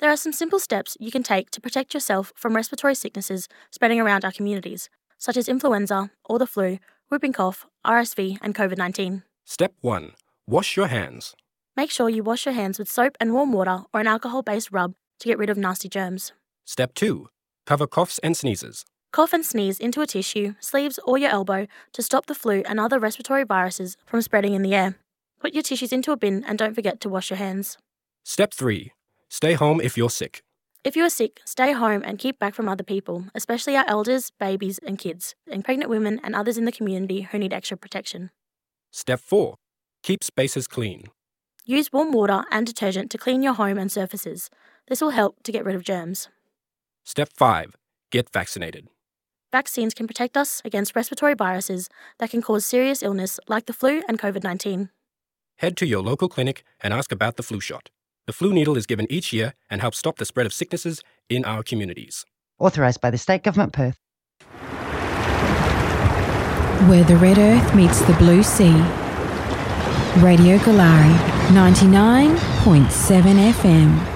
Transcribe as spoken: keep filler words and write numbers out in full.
There are some simple steps you can take to protect yourself from respiratory sicknesses spreading around our communities, such as influenza or the flu, whooping cough, R S V and COVID nineteen. Step one. Wash your hands. Make sure you wash your hands with soap and warm water or an alcohol-based rub to get rid of nasty germs. Step two. Cover coughs and sneezes. Cough and sneeze into a tissue, sleeves or your elbow to stop the flu and other respiratory viruses from spreading in the air. Put your tissues into a bin and don't forget to wash your hands. Step three. Stay home if you're sick. If you are sick, stay home and keep back from other people, especially our elders, babies and kids, and pregnant women and others in the community who need extra protection. Step four. Keep spaces clean. Use warm water and detergent to clean your home and surfaces. This will help to get rid of germs. Step five. Get vaccinated. Vaccines can protect us against respiratory viruses that can cause serious illness like the flu and COVID nineteen. Head to your local clinic and ask about the flu shot. The flu needle is given each year and helps stop the spread of sicknesses in our communities. Authorised by the State Government, Perth. Where the red earth meets the blue sea. Radio Galari, ninety-nine point seven F M.